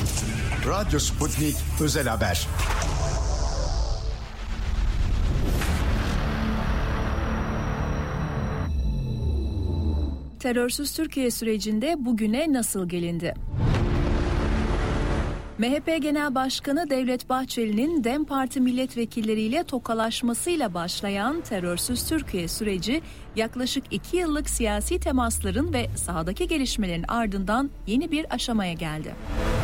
Radyo Sputnik Özel Haber. Terörsüz Türkiye sürecinde bugüne nasıl gelindi? MHP Genel Başkanı Devlet Bahçeli'nin DEM Parti milletvekilleriyle tokalaşmasıyla başlayan terörsüz Türkiye süreci yaklaşık 2 yıllık siyasi temasların ve sahadaki gelişmelerin ardından yeni bir aşamaya geldi.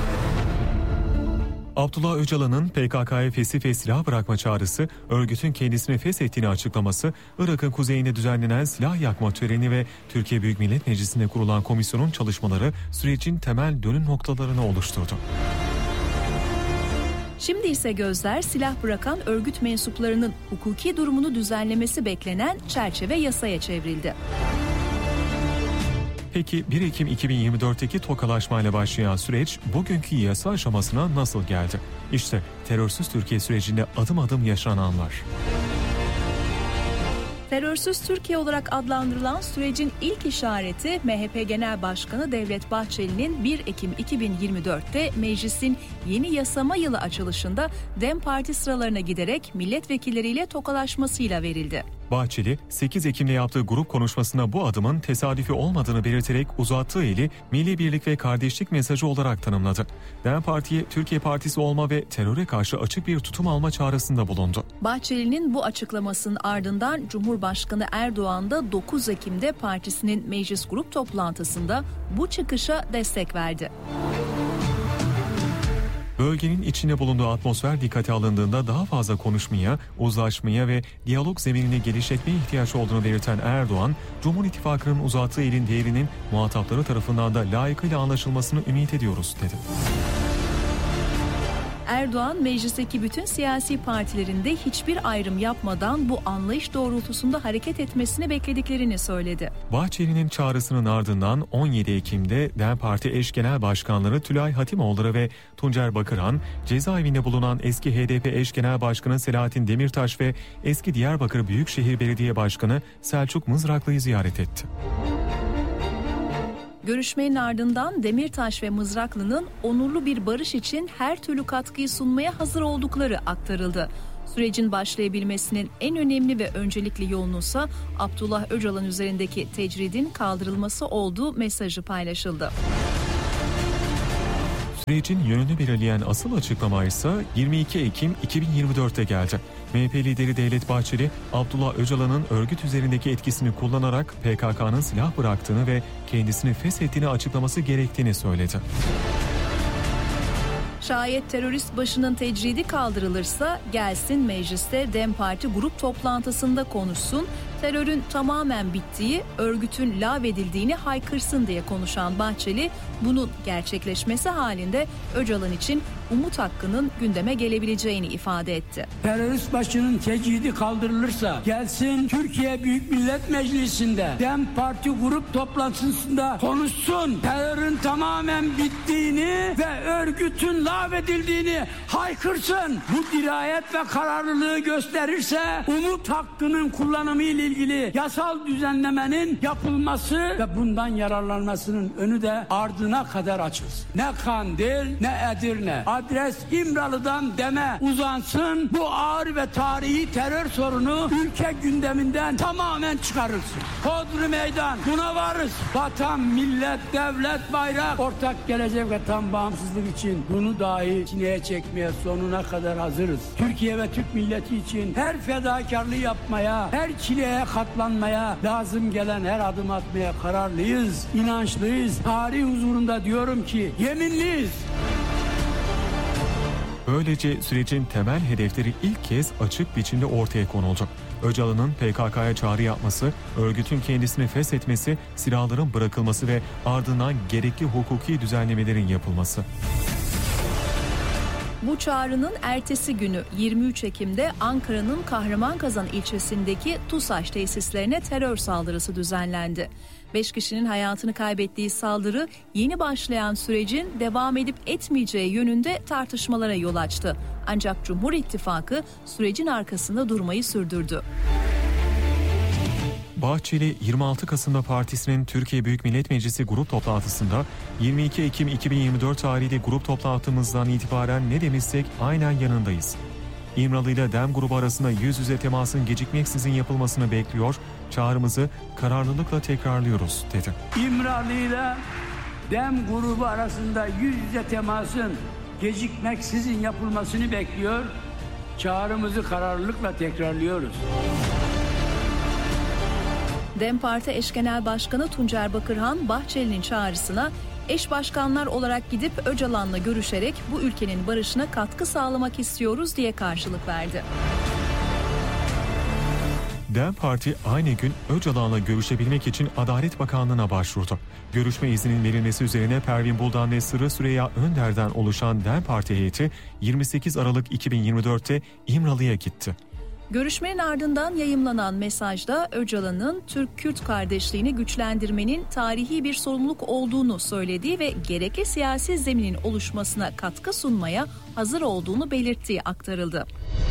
Abdullah Öcalan'ın PKK'ya fesih ve silah bırakma çağrısı, örgütün kendisini feshettiğini açıklaması, Irak'ın kuzeyinde düzenlenen silah yakma töreni ve Türkiye Büyük Millet Meclisi'nde kurulan komisyonun çalışmaları sürecin temel dönüm noktalarını oluşturdu. Şimdi ise gözler silah bırakan örgüt mensuplarının hukuki durumunu düzenlemesi beklenen çerçeve yasaya çevrildi. Peki 1 Ekim 2024'teki tokalaşmayla başlayan süreç bugünkü yasa aşamasına nasıl geldi? İşte terörsüz Türkiye sürecinde adım adım yaşananlar. Terörsüz Türkiye olarak adlandırılan sürecin ilk işareti MHP Genel Başkanı Devlet Bahçeli'nin 1 Ekim 2024'te meclisin yeni yasama yılı açılışında DEM Parti sıralarına giderek milletvekilleriyle tokalaşmasıyla verildi. Bahçeli, 8 Ekim'de yaptığı grup konuşmasında bu adımın tesadüfi olmadığını belirterek uzattığı eli milli birlik ve kardeşlik mesajı olarak tanımladı. DEM Parti'ye Türkiye Partisi olma ve teröre karşı açık bir tutum alma çağrısında bulundu. Bahçeli'nin bu açıklamasının ardından Cumhurbaşkanı Erdoğan da 9 Ekim'de partisinin meclis grup toplantısında bu çıkışa destek verdi. Bölgenin içinde bulunduğu atmosfer dikkate alındığında daha fazla konuşmaya, uzlaşmaya ve diyalog zeminini genişletmeye ihtiyaç olduğunu belirten Erdoğan, Cumhur İttifakı'nın uzattığı elin değerinin muhatapları tarafından da layıkıyla anlaşılmasını ümit ediyoruz dedi. Erdoğan, meclisteki bütün siyasi partilerin de hiçbir ayrım yapmadan bu anlayış doğrultusunda hareket etmesini beklediklerini söyledi. Bahçeli'nin çağrısının ardından 17 Ekim'de DEM Parti eş genel başkanları Tülay Hatimoğulları ve Tuncer Bakırhan, cezaevinde bulunan eski HDP eş genel başkanı Selahattin Demirtaş ve eski Diyarbakır Büyükşehir Belediye Başkanı Selçuk Mızraklı'yı ziyaret etti. Görüşmenin ardından Demirtaş ve Mızraklı'nın onurlu bir barış için her türlü katkıyı sunmaya hazır oldukları aktarıldı. Sürecin başlayabilmesinin en önemli ve öncelikli yolununsa Abdullah Öcalan üzerindeki tecridin kaldırılması olduğu mesajı paylaşıldı. Sürecin yönünü belirleyen asıl açıklama ise 22 Ekim 2024'te geldi. MHP lideri Devlet Bahçeli, Abdullah Öcalan'ın örgüt üzerindeki etkisini kullanarak PKK'nın silah bıraktığını ve kendisini feshettiğini açıklaması gerektiğini söyledi. Şayet terörist başının tecridi kaldırılırsa gelsin mecliste DEM Parti grup toplantısında konuşsun, terörün tamamen bittiği, örgütün lağvedildiğini haykırsın diye konuşan Bahçeli, bunun gerçekleşmesi halinde Öcalan için umut hakkının gündeme gelebileceğini ifade etti. Terörist başının tecridi kaldırılırsa gelsin Türkiye Büyük Millet Meclisi'nde DEM Parti grup toplantısında konuşsun, terörün tamamen bittiğini ve örgütün lağvedildiğini haykırsın. Bu dirayet ve kararlılığı gösterirse umut hakkının kullanımı ile ilgili yasal düzenlemenin yapılması ve bundan yararlanmasının önü de ardına kadar açılsın. Ne Kandil ne Edirne, adres İmralı'dan DEM'e uzansın, bu ağır ve tarihi terör sorunu ülke gündeminden tamamen çıkarılsın. Hodri meydan, buna varız. Vatan, millet, devlet, bayrak, ortak gelecek ve tam bağımsızlık için bunu dahi çileye çekmeye sonuna kadar hazırız. Türkiye ve Türk milleti için her fedakarlığı yapmaya, her çileye katlanmaya, lazım gelen her adım atmaya kararlıyız, inançlıyız. Tarih huzurunda diyorum ki yeminliyiz. Böylece sürecin temel hedefleri ilk kez açık biçimde ortaya konuldu. Öcalan'ın PKK'ya çağrı yapması, örgütün kendisini feshetmesi, silahların bırakılması ve ardından gerekli hukuki düzenlemelerin yapılması. Bu çağrının ertesi günü 23 Ekim'de Ankara'nın Kahramanmaraş ilçesindeki TUSAŞ tesislerine terör saldırısı düzenlendi. 5 kişinin hayatını kaybettiği saldırı yeni başlayan sürecin devam edip etmeyeceği yönünde tartışmalara yol açtı. Ancak Cumhur İttifakı sürecin arkasında durmayı sürdürdü. Bahçeli 26 Kasım'da partisinin Türkiye Büyük Millet Meclisi grup toplantısında 22 Ekim 2024 tarihli grup toplantımızdan itibaren ne demişsek aynen yanındayız. İmralı ile DEM grubu arasında yüz yüze temasın gecikmeksizin yapılmasını bekliyor, çağrımızı kararlılıkla tekrarlıyoruz dedi. İmralı ile DEM grubu arasında yüz yüze temasın gecikmeksizin yapılmasını bekliyor, çağrımızı kararlılıkla tekrarlıyoruz. DEM Parti Eş Genel Başkanı Tuncer Bakırhan, Bahçeli'nin çağrısına eş başkanlar olarak gidip Öcalan'la görüşerek bu ülkenin barışına katkı sağlamak istiyoruz diye karşılık verdi. DEM Parti aynı gün Öcalan'la görüşebilmek için Adalet Bakanlığı'na başvurdu. Görüşme izninin verilmesi üzerine Pervin Buldan ve Sırrı Süreyya Önder'den oluşan DEM Parti heyeti 28 Aralık 2024'te İmralı'ya gitti. Görüşmenin ardından yayımlanan mesajda Öcalan'ın Türk-Kürt kardeşliğini güçlendirmenin tarihi bir sorumluluk olduğunu söylediği ve gerekli siyasi zeminin oluşmasına katkı sunmaya hazır olduğunu belirttiği aktarıldı.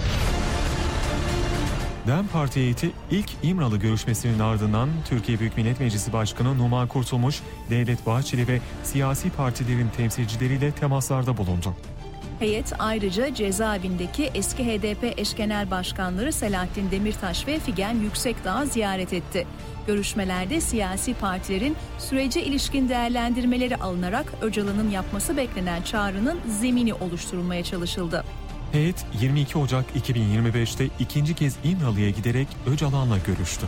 DEM Parti heyeti ilk İmralı görüşmesinin ardından Türkiye Büyük Millet Meclisi Başkanı Numan Kurtulmuş, Devlet Bahçeli ve siyasi partilerin temsilcileriyle temaslarda bulundu. Heyet ayrıca cezaevindeki eski HDP eş genel başkanları Selahattin Demirtaş ve Figen Yüksekdağ'ı ziyaret etti. Görüşmelerde siyasi partilerin sürece ilişkin değerlendirmeleri alınarak Öcalan'ın yapması beklenen çağrının zemini oluşturulmaya çalışıldı. Heyet 22 Ocak 2025'te ikinci kez İmralı'ya giderek Öcalan'la görüştü.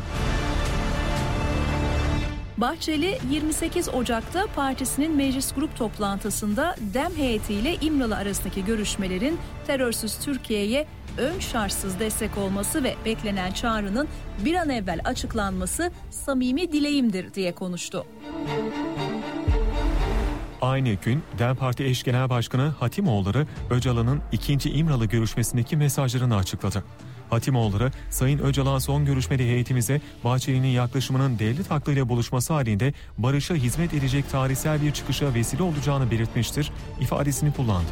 Bahçeli 28 Ocak'ta partisinin meclis grup toplantısında DEM heyetiyle İmralı arasındaki görüşmelerin terörsüz Türkiye'ye ön şartsız destek olması ve beklenen çağrının bir an evvel açıklanması samimi dileğimdir diye konuştu. Aynı gün DEM Parti Eş Genel Başkanı Hatimoğulları Öcalan'ın ikinci İmralı görüşmesindeki mesajlarını açıkladı. Hatimoğulları, Sayın Öcalan son görüşmede heyetimize Bahçeli'nin yaklaşımının devlet hakkıyla buluşması halinde barışa hizmet edecek tarihsel bir çıkışa vesile olacağını belirtmiştir ifadesini kullandı.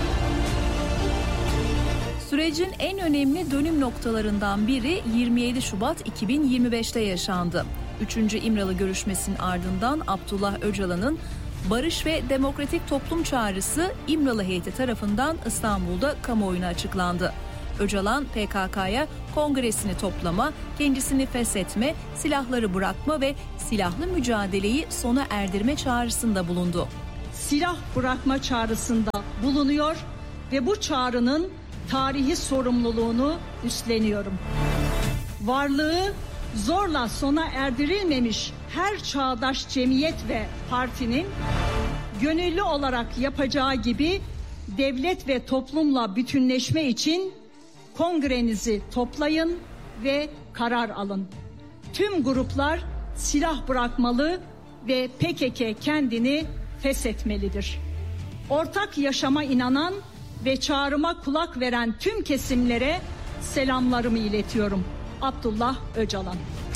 Sürecin en önemli dönüm noktalarından biri 27 Şubat 2025'te yaşandı. 3. İmralı görüşmesinin ardından Abdullah Öcalan'ın barış ve demokratik toplum çağrısı İmralı heyeti tarafından İstanbul'da kamuoyuna açıklandı. Öcalan, PKK'ya kongresini toplama, kendisini feshetme, silahları bırakma ve silahlı mücadeleyi sona erdirme çağrısında bulundu. Silah bırakma çağrısında bulunuyor ve bu çağrının tarihi sorumluluğunu üstleniyorum. Varlığı zorla sona erdirilmemiş her çağdaş cemiyet ve partinin gönüllü olarak yapacağı gibi devlet ve toplumla bütünleşme için kongrenizi toplayın ve karar alın. Tüm gruplar silah bırakmalı ve PKK kendini feshetmelidir. Ortak yaşama inanan ve çağrıma kulak veren tüm kesimlere selamlarımı iletiyorum. Abdullah Öcalan.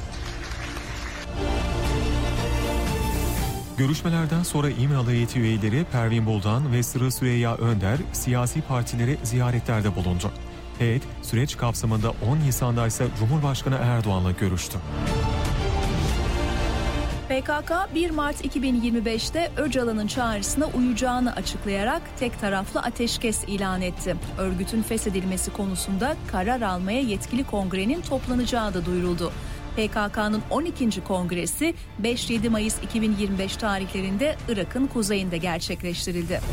Görüşmelerden sonra İmralı heyeti üyeleri Pervin Buldan ve Sırrı Süreyya Önder siyasi partilere ziyaretlerde bulundu. Heyet süreç kapsamında 10 Nisan'da ise Cumhurbaşkanı Erdoğan'la görüştü. PKK 1 Mart 2025'te Öcalan'ın çağrısına uyacağını açıklayarak tek taraflı ateşkes ilan etti. Örgütün feshedilmesi konusunda karar almaya yetkili kongrenin toplanacağı da duyuruldu. PKK'nın 12. kongresi 5-7 Mayıs 2025 tarihlerinde Irak'ın kuzeyinde gerçekleştirildi.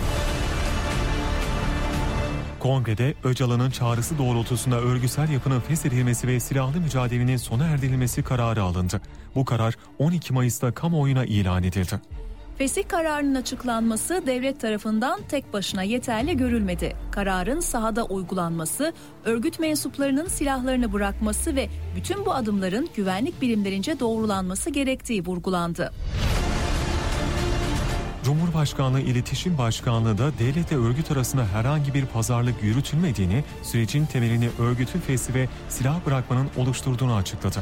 Kongrede Öcalan'ın çağrısı doğrultusunda örgütsel yapının feshedilmesi ve silahlı mücadelenin sona erdirilmesi kararı alındı. Bu karar 12 Mayıs'ta kamuoyuna ilan edildi. Fesih kararının açıklanması devlet tarafından tek başına yeterli görülmedi. Kararın sahada uygulanması, örgüt mensuplarının silahlarını bırakması ve bütün bu adımların güvenlik birimlerince doğrulanması gerektiği vurgulandı. Cumhurbaşkanlığı İletişim Başkanlığı da devletle örgüt arasında herhangi bir pazarlık yürütülmediğini, sürecin temelini örgütün feshi ve silah bırakmanın oluşturduğunu açıkladı.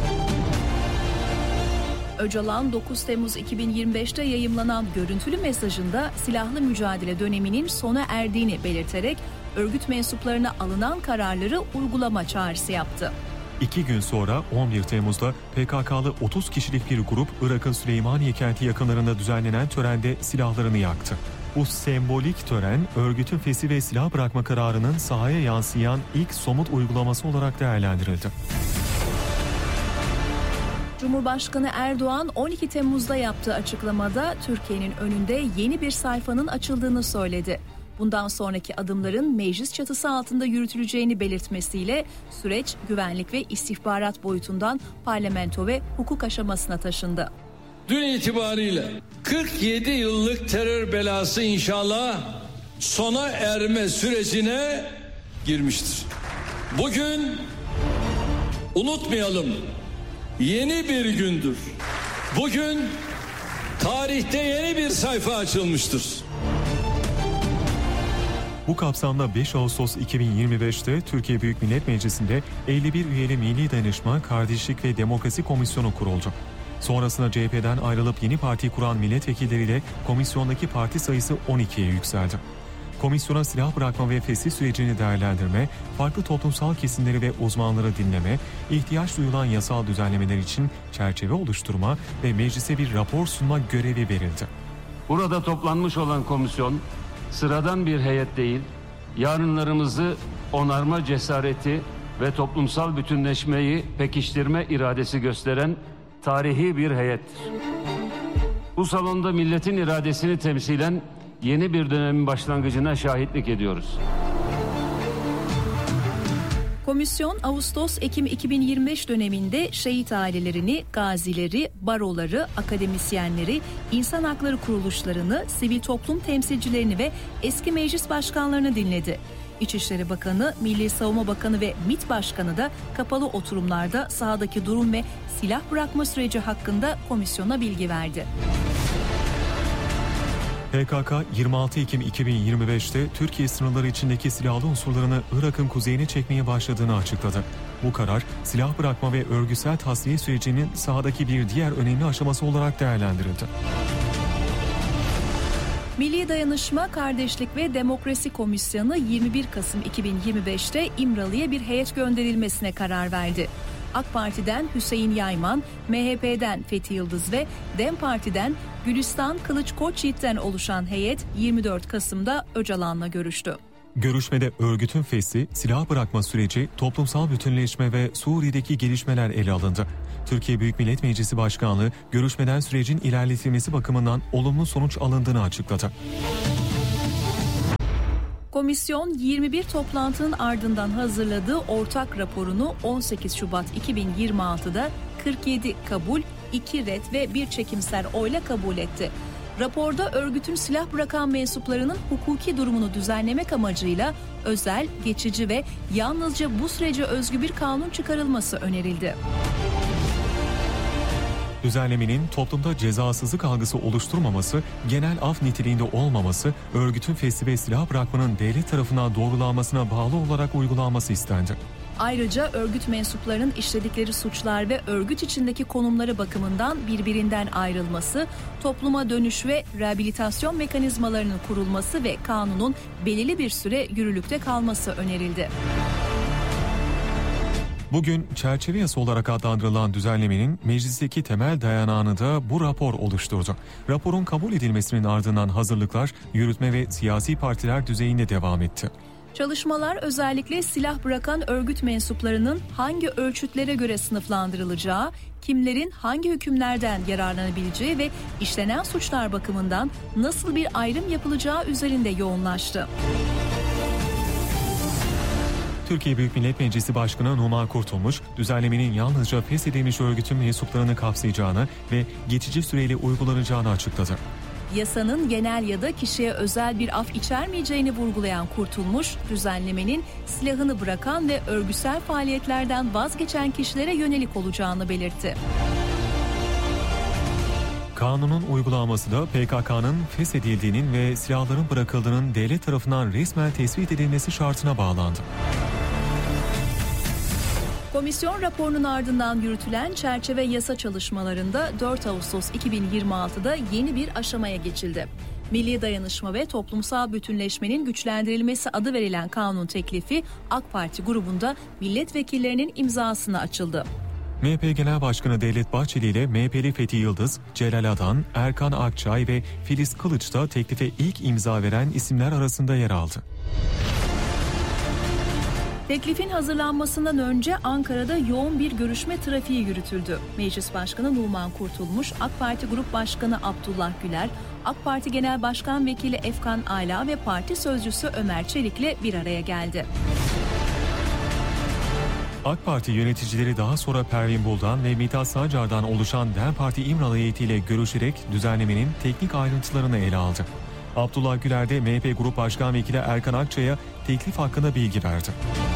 Öcalan 9 Temmuz 2025'te yayımlanan görüntülü mesajında silahlı mücadele döneminin sona erdiğini belirterek örgüt mensuplarına alınan kararları uygulama çağrısı yaptı. 2 gün sonra 11 Temmuz'da PKK'lı 30 kişilik bir grup Irak'ın Süleymaniye kenti yakınlarında düzenlenen törende silahlarını yaktı. Bu sembolik tören, örgütün fesih ve silah bırakma kararının sahaya yansıyan ilk somut uygulaması olarak değerlendirildi. Cumhurbaşkanı Erdoğan 12 Temmuz'da yaptığı açıklamada Türkiye'nin önünde yeni bir sayfanın açıldığını söyledi. Bundan sonraki adımların meclis çatısı altında yürütüleceğini belirtmesiyle süreç güvenlik ve istihbarat boyutundan parlamento ve hukuk aşamasına taşındı. Dün itibariyle 47 yıllık terör belası inşallah sona erme sürecine girmiştir. Bugün unutmayalım, yeni bir gündür. Bugün tarihte yeni bir sayfa açılmıştır. Bu kapsamda 5 Ağustos 2025'te Türkiye Büyük Millet Meclisi'nde 51 üyeli Milli Dayanışma, Kardeşlik ve Demokrasi Komisyonu kuruldu. Sonrasında CHP'den ayrılıp yeni parti kuran milletvekilleriyle komisyondaki parti sayısı 12'ye yükseldi. Komisyona silah bırakma ve fesih sürecini değerlendirme, farklı toplumsal kesimleri ve uzmanları dinleme, ihtiyaç duyulan yasal düzenlemeler için çerçeve oluşturma ve meclise bir rapor sunma görevi verildi. Burada toplanmış olan komisyon, sıradan bir heyet değil, yarınlarımızı onarma cesareti ve toplumsal bütünleşmeyi pekiştirme iradesi gösteren tarihi bir heyettir. Bu salonda milletin iradesini temsilen yeni bir dönemin başlangıcına şahitlik ediyoruz. Komisyon Ağustos-Ekim 2025 döneminde şehit ailelerini, gazileri, baroları, akademisyenleri, insan hakları kuruluşlarını, sivil toplum temsilcilerini ve eski meclis başkanlarını dinledi. İçişleri Bakanı, Milli Savunma Bakanı ve MİT Başkanı da kapalı oturumlarda sahadaki durum ve silah bırakma süreci hakkında komisyona bilgi verdi. PKK 26 Ekim 2025'te Türkiye sınırları içindeki silahlı unsurlarını Irak'ın kuzeyine çekmeye başladığını açıkladı. Bu karar silah bırakma ve örgütsel tasfiye sürecinin sahadaki bir diğer önemli aşaması olarak değerlendirildi. Milli Dayanışma, Kardeşlik ve Demokrasi Komisyonu 21 Kasım 2025'te İmralı'ya bir heyet gönderilmesine karar verdi. AK Parti'den Hüseyin Yayman, MHP'den Fethi Yıldız ve DEM Parti'den Gülistan Kılıç Koçyiğit'ten oluşan heyet 24 Kasım'da Öcalan'la görüştü. Görüşmede örgütün fesih, silah bırakma süreci, toplumsal bütünleşme ve Suriye'deki gelişmeler ele alındı. Türkiye Büyük Millet Meclisi Başkanlığı görüşmeden sürecin ilerletilmesi bakımından olumlu sonuç alındığını açıkladı. Komisyon 21 toplantının ardından hazırladığı ortak raporunu 18 Şubat 2026'da 47 kabul, 2 ret ve 1 çekimser oyla kabul etti. Raporda örgütün silah bırakan mensuplarının hukuki durumunu düzenlemek amacıyla özel, geçici ve yalnızca bu sürece özgü bir kanun çıkarılması önerildi. Düzenlemenin toplumda cezasızlık algısı oluşturmaması, genel af niteliğinde olmaması, örgütün fesih ve silah bırakmanın devlet tarafından doğrulanmasına bağlı olarak uygulanması istendi. Ayrıca örgüt mensuplarının işledikleri suçlar ve örgüt içindeki konumları bakımından birbirinden ayrılması, topluma dönüş ve rehabilitasyon mekanizmalarının kurulması ve kanunun belirli bir süre yürürlükte kalması önerildi. Bugün çerçeve yasa olarak adlandırılan düzenlemenin meclisteki temel dayanağını da bu rapor oluşturdu. Raporun kabul edilmesinin ardından hazırlıklar yürütme ve siyasi partiler düzeyinde devam etti. Çalışmalar özellikle silah bırakan örgüt mensuplarının hangi ölçütlere göre sınıflandırılacağı, kimlerin hangi hükümlerden yararlanabileceği ve işlenen suçlar bakımından nasıl bir ayrım yapılacağı üzerinde yoğunlaştı. Türkiye Büyük Millet Meclisi Başkanı Numan Kurtulmuş, düzenlemenin yalnızca feshedilmiş örgütün mensuplarını kapsayacağını ve geçici süreyle uygulanacağını açıkladı. Yasanın genel ya da kişiye özel bir af içermeyeceğini vurgulayan Kurtulmuş, düzenlemenin silahını bırakan ve örgütsel faaliyetlerden vazgeçen kişilere yönelik olacağını belirtti. Kanunun uygulanması da PKK'nın feshedildiğinin ve silahların bırakıldığının devlet tarafından resmen tespit edilmesi şartına bağlandı. Komisyon raporunun ardından yürütülen çerçeve yasa çalışmalarında 4 Ağustos 2026'da yeni bir aşamaya geçildi. Milli Dayanışma ve Toplumsal Bütünleşmenin Güçlendirilmesi adı verilen kanun teklifi AK Parti grubunda milletvekillerinin imzasına açıldı. MHP Genel Başkanı Devlet Bahçeli ile MHP'li Fethi Yıldız, Celal Adan, Erkan Akçay ve Filiz Kılıç da teklife ilk imza veren isimler arasında yer aldı. Teklifin hazırlanmasından önce Ankara'da yoğun bir görüşme trafiği yürütüldü. Meclis Başkanı Numan Kurtulmuş, AK Parti Grup Başkanı Abdullah Güler, AK Parti Genel Başkan Vekili Efkan Ala ve Parti Sözcüsü Ömer Çelik'le bir araya geldi. AK Parti yöneticileri daha sonra Pervin Buldan ve Mithat Sancar'dan oluşan DEM Parti İmralı heyetiyle görüşerek düzenlemenin teknik ayrıntılarını ele aldı. Abdullah Güler de MHP Grup Başkan Vekili Erkan Akçay'a teklif hakkında bilgi verdi.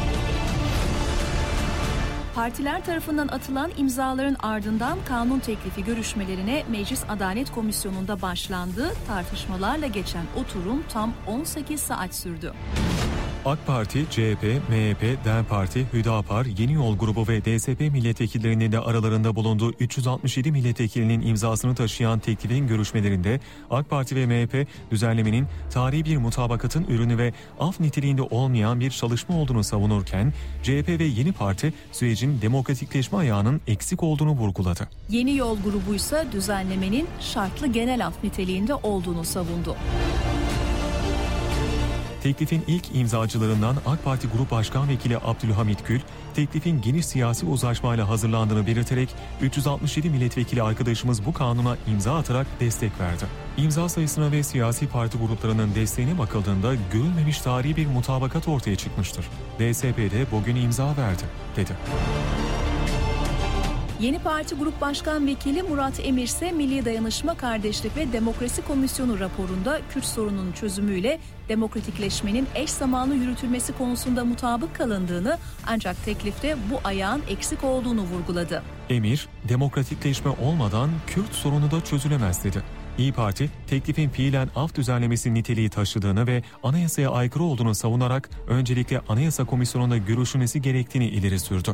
Partiler tarafından atılan imzaların ardından kanun teklifi görüşmelerine Meclis Adalet Komisyonu'nda başlandı. Tartışmalarla geçen oturum tam 18 saat sürdü. AK Parti, CHP, MHP, DEM Parti, Hüdapar, Yeni Yol Grubu ve DSP milletvekillerinin de aralarında bulunduğu 367 milletvekilinin imzasını taşıyan teklifin görüşmelerinde AK Parti ve MHP düzenlemenin tarihi bir mutabakatın ürünü ve af niteliğinde olmayan bir çalışma olduğunu savunurken CHP ve Yeni Parti sürecin demokratikleşme ayağının eksik olduğunu vurguladı. Yeni Yol Grubu ise düzenlemenin şartlı genel af niteliğinde olduğunu savundu. Teklifin ilk imzacılarından AK Parti Grup Başkan Vekili Abdülhamit Gül, teklifin geniş siyasi uzlaşmayla hazırlandığını belirterek 367 milletvekili arkadaşımız bu kanuna imza atarak destek verdi. İmza sayısına ve siyasi parti gruplarının desteğine bakıldığında görülmemiş tarihi bir mutabakat ortaya çıkmıştır. DSP de bugün imza verdi, dedi. Yeni Parti Grup Başkan Vekili Murat Emir ise Milli Dayanışma, Kardeşlik ve Demokrasi Komisyonu raporunda Kürt sorununun çözümüyle demokratikleşmenin eş zamanlı yürütülmesi konusunda mutabık kalındığını ancak teklifte bu ayağın eksik olduğunu vurguladı. Emir, demokratikleşme olmadan Kürt sorunu da çözülemez dedi. İYİ Parti, teklifin fiilen af düzenlemesi niteliği taşıdığını ve anayasaya aykırı olduğunu savunarak öncelikle Anayasa Komisyonu'nda görüşülmesi gerektiğini ileri sürdü.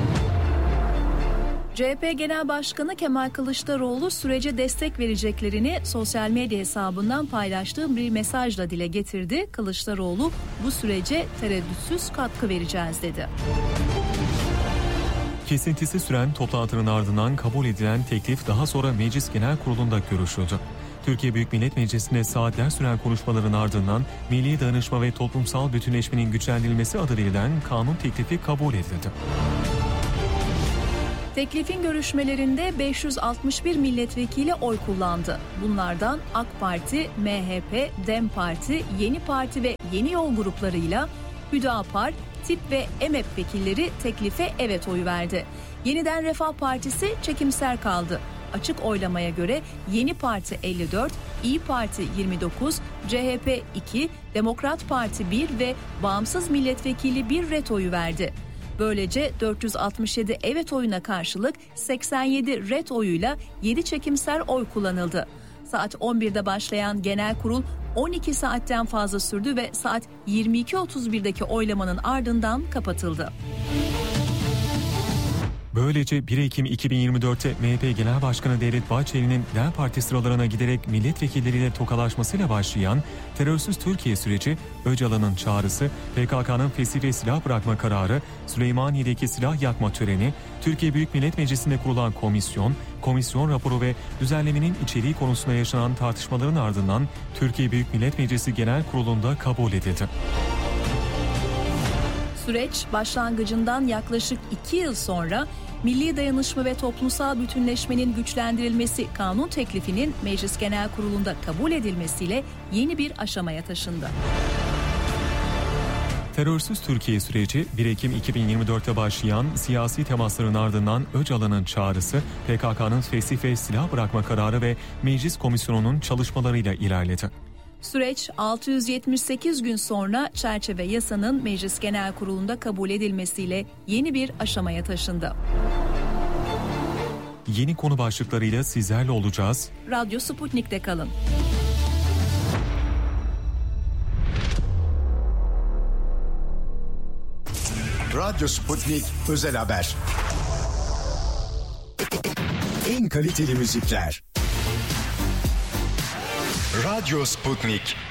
CHP Genel Başkanı Kemal Kılıçdaroğlu sürece destek vereceklerini sosyal medya hesabından paylaştığı bir mesajla dile getirdi. Kılıçdaroğlu bu sürece tereddütsüz katkı vereceğiz dedi. Kesintisi süren toplantının ardından kabul edilen teklif daha sonra Meclis Genel Kurulu'nda görüşüldü. Türkiye Büyük Millet Meclisi'nde saatler süren konuşmaların ardından Milli Dayanışma ve Toplumsal Bütünleşmenin Güçlendirilmesi adı verilen kanun teklifi kabul edildi. Teklifin görüşmelerinde 561 milletvekili oy kullandı. Bunlardan AK Parti, MHP, DEM Parti, Yeni Parti ve Yeni Yol gruplarıyla Hüdapar, TİP ve EMEP vekilleri teklife evet oyu verdi. Yeniden Refah Partisi çekimser kaldı. Açık oylamaya göre Yeni Parti 54, İYİ Parti 29, CHP 2, Demokrat Parti 1 ve Bağımsız Milletvekili 1 ret oyu verdi. Böylece 467 evet oyuna karşılık 87 ret oyuyla 7 çekimser oy kullanıldı. Saat 11'de başlayan genel kurul 12 saatten fazla sürdü ve saat 22.31'deki oylamanın ardından kapatıldı. Böylece 1 Ekim 2024'te MHP Genel Başkanı Devlet Bahçeli'nin DEM Parti sıralarına giderek milletvekilleriyle tokalaşmasıyla başlayan terörsüz Türkiye süreci, Öcalan'ın çağrısı, PKK'nın fesih ve silah bırakma kararı, Süleymaniye'deki silah yakma töreni, Türkiye Büyük Millet Meclisi'nde kurulan komisyon raporu ve düzenlemenin içeriği konusunda yaşanan tartışmaların ardından Türkiye Büyük Millet Meclisi Genel Kurulu'nda kabul edildi. Süreç başlangıcından yaklaşık 2 yıl sonra Milli Dayanışma ve Toplumsal Bütünleşmenin Güçlendirilmesi kanun teklifinin Meclis Genel Kurulu'nda kabul edilmesiyle yeni bir aşamaya taşındı. Terörsüz Türkiye süreci 1 Ekim 2024'te başlayan siyasi temasların ardından Öcalan'ın çağrısı, PKK'nın fesih ve silah bırakma kararı ve Meclis Komisyonu'nun çalışmalarıyla ilerledi. Süreç 678 gün sonra çerçeve yasanın Meclis Genel Kurulu'nda kabul edilmesiyle yeni bir aşamaya taşındı. Yeni konu başlıklarıyla sizlerle olacağız. Radyo Sputnik'te kalın. Radyo Sputnik Özel Haber. En kaliteli müzikler. Radyo Sputnik.